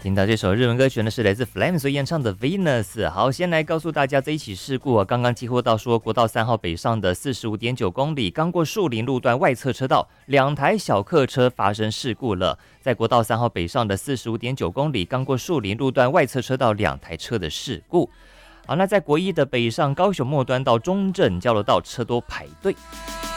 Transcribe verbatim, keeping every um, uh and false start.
听到这首日文歌曲呢，是来自 Flames 所演唱的 Venus。 好，先来告诉大家这一起事故啊，刚刚接获到说国道三号北上的 四十五点九 公里，刚过树林路段外侧车道，两台小客车发生事故了。在国道三号北上的 四十五点九 公里，刚过树林路段外侧车道，两台车的事故。好，那在国一的北上高雄末端到中正交流道车多排队。